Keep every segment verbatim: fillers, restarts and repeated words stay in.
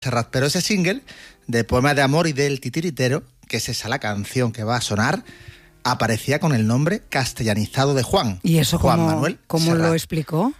Serrat. Pero ese single de Poema de Amor y del Titiritero, que es esa la canción que va a sonar, aparecía con el nombre castellanizado de Juan. ¿Y eso Juan cómo, Manuel cómo Serrat. lo explicó?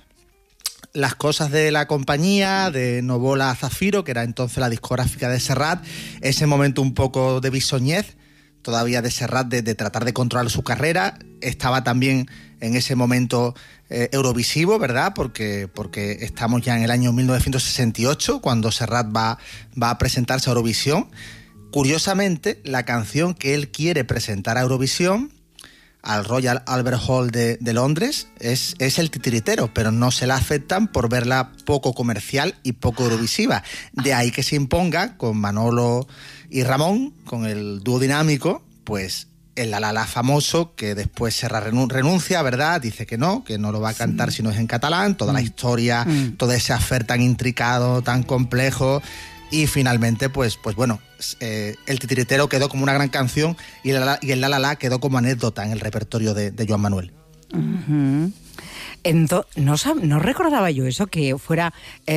Las cosas de la compañía, de Novola Zafiro, que era entonces la discográfica de Serrat, ese momento un poco de bisoñez, todavía de Serrat, de, de tratar de controlar su carrera. Estaba también en ese momento eh, eurovisivo, ¿verdad? Porque, porque estamos ya en el año mil novecientos sesenta y ocho, cuando Serrat va, va a presentarse a Eurovisión. Curiosamente, la canción que él quiere presentar a Eurovisión, al Royal Albert Hall de, de Londres, es, es el Titiritero, pero no se la aceptan por verla poco comercial y poco eurovisiva. De ahí que se imponga con Manolo y Ramón, con el dúo dinámico, pues el La La La famoso, que después Serrat renuncia, ¿verdad? Dice que no, que no lo va a cantar sí. si no es en catalán, toda mm. la historia, mm. todo ese affair tan intricado, tan complejo. Y finalmente, pues, pues bueno, eh, el Titiritero quedó como una gran canción y, la, y el La La La quedó como anécdota en el repertorio de, de Joan Manuel. Uh-huh. Ento, no, no recordaba yo eso, que fuera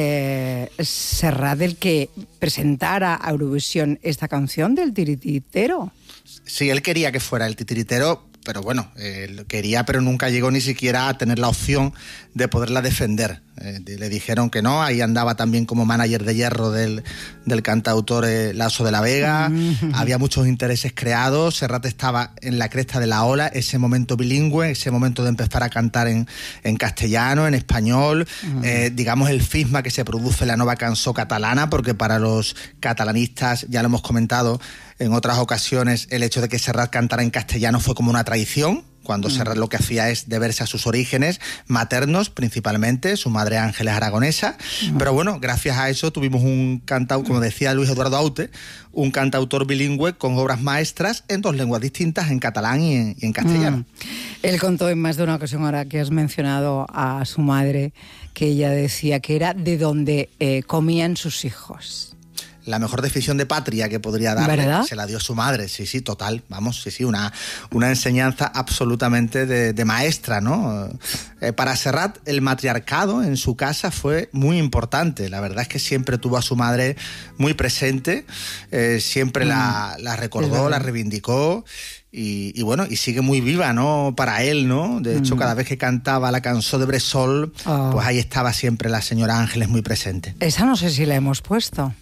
eh, Serrat el que presentara a Eurovisión esta canción del Titiritero. Sí, él quería que fuera el Titiritero, pero bueno, él quería, pero nunca llegó ni siquiera a tener la opción de poderla defender. Eh, le dijeron que no, ahí andaba también como manager de hierro del, del cantautor eh, Lasso de la Vega, mm-hmm. había muchos intereses creados, Serrat estaba en la cresta de la ola, ese momento bilingüe, ese momento de empezar a cantar en, en castellano, en español, mm-hmm. eh, digamos el cisma que se produce en la nueva cançó catalana, porque para los catalanistas, ya lo hemos comentado en otras ocasiones, el hecho de que Serrat cantara en castellano fue como una traición, cuando mm. Serrat lo que hacía es deberse a sus orígenes maternos principalmente, su madre Ángeles aragonesa, mm. pero bueno, gracias a eso tuvimos un cantautor, como decía Luis Eduardo Aute, un cantautor bilingüe con obras maestras en dos lenguas distintas, en catalán y en, y en castellano. Mm. Él contó en más de una ocasión, ahora que has mencionado a su madre, que ella decía que era de donde eh, comían sus hijos. La mejor definición de patria que podría darle, ¿verdad? Se la dio su madre, sí, sí, total, vamos, sí, sí, una, una enseñanza absolutamente de, de maestra, ¿no? Eh, para Serrat, el matriarcado en su casa fue muy importante, la verdad es que siempre tuvo a su madre muy presente, eh, siempre mm. la, la recordó, la reivindicó, y, y bueno, y sigue muy viva, ¿no? Para él, ¿no? De hecho, mm. cada vez que cantaba la canción de Bressol, oh. pues ahí estaba siempre la señora Ángeles muy presente. Esa no sé si la hemos puesto.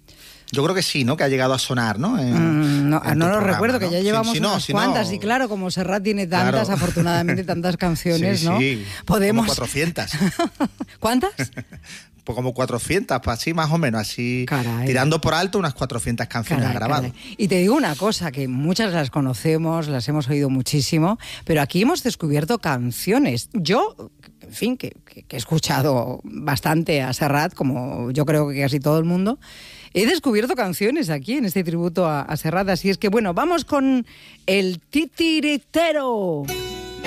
Yo creo que sí, ¿no? Que ha llegado a sonar, ¿no? En, mm, no, en no lo programa, recuerdo, ¿no? que ya llevamos si, si no, unas si cuantas. no... Y claro, como Serrat tiene tantas, claro. afortunadamente, tantas canciones, sí, ¿no? Sí, podemos... como cuatrocientas. ¿Cuántas? Pues como cuatrocientas, pues así más o menos, así caray. Tirando por alto unas cuatrocientas canciones caray, ha grabado. Caray. Y te digo una cosa, que muchas las conocemos, las hemos oído muchísimo, pero aquí hemos descubierto canciones. Yo, en fin, que, que, que he escuchado bastante a Serrat, como yo creo que casi todo el mundo, he descubierto canciones aquí en este tributo a, a Serrat, así es que bueno, vamos con el Titiritero.